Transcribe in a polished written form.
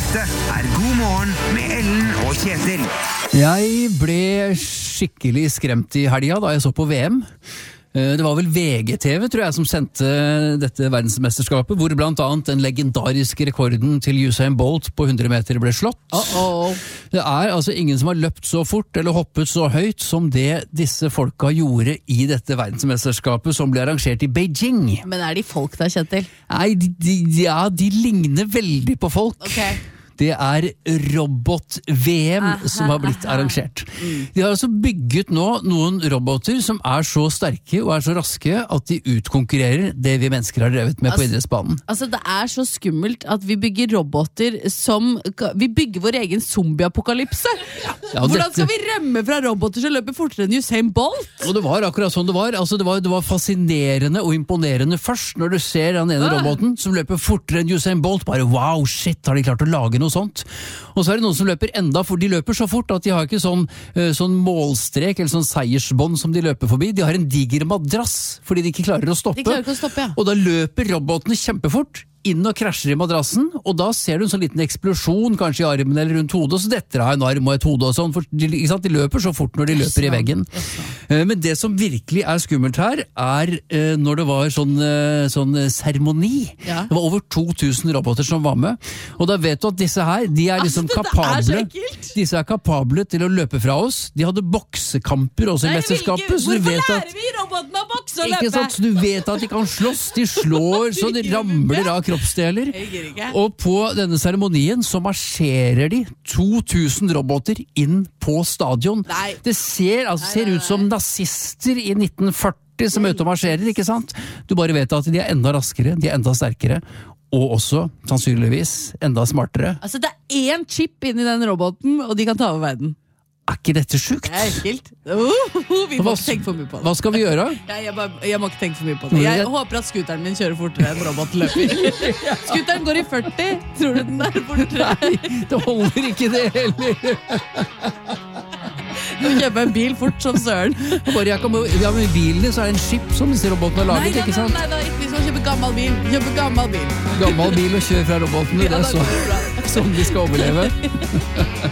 Dette God morgen med Ellen og Kjetil. Jeg ble skikkelig skremt I helga da jeg så på VM. Det var vel VGTV, tror jeg, som sendte dette verdensmesterskapet, hvor blant annet den legendariske rekorden til Usain Bolt på 100 meter ble slått. Det altså ingen som har løpt så fort eller hoppet så høyt som det disse folka gjorde I dette verdensmesterskapet som ble arrangert I Beijing. Men de folk da, Kjetil? Nei, de ligner veldig på folk. Ok. Det robot-VM som har blitt arrangert. De har altså bygget nå noen roboter som så sterke og så raske at de utkonkurrerer det vi mennesker har drevet med på idrettsbanen. Altså det så skummelt at vi bygger roboter som vi bygger vår egen zombie-apokalypse. Hvordan skal vi remme fra roboter som løper fortere enn Usain Bolt? Og det var akkurat sånn det var. Altså det var fascinerende og imponerende først når du ser den ene roboten som løper fortere enn Usain Bolt. Bare wow, shit, har de klart å lage noe sånt. Og så det noen som løper enda, for de løper så fort at de har ikke sånn målstrek eller sånn seiersbånd som de løper forbi. De har en diger madrass, fordi de ikke klarer å stoppe. De klarer ikke å stoppe, ja. Og da løper robotene kjempefort inn og krasjer I madrassen, og da ser du en sånn liten eksplosjon, kanskje I armen eller rundt hodet, og så detter av en arm og et hode og sånn, for de løper så fort når de løper I veggen. Men det som virkelig skummelt her, når det var sånn seremoni. Ja. Det var over 2000 roboter som var med, og da vet du at disse her, de liksom kapable. Disse kapable til å løpe fra oss. De hadde boksekamper også I mesterskapet. Hvorfor lærer vi robotene å bokse og løpe? Ikke sant, så du vet at de kan slåss, de slår, så det ramler av kroppsdeler. Og på denne seremonien så marsjerer de 2000 roboter inn på stadion. Det ser ut som nazister I 1940 som ute og marsjerer, ikke sant? Du bare vet at de enda raskere, de enda sterkere, og også, sannsynligvis, enda smartere. Altså det en chip inni den roboten, og de kan ta over verden. Ikke dette sjukt? Det ekkelt. Vi må ikke tenke for mye på det. Hva skal vi gjøre? Jeg må ikke tenke for mye på det. Jeg håper at skuteren min kjører fortere enn robotløper. Skuteren går I 40. Tror du den fortere? Nei, det holder ikke det heller. Du kjøper en bil fort som søren. Med bilene så det en chip som disse robotene har laget, ikke sant? Nei, ikke vi skal kjøpe gammel bil. Kjøpe gammel bil. Gammel bil og kjøre fra robotene, det så som de skal overleve.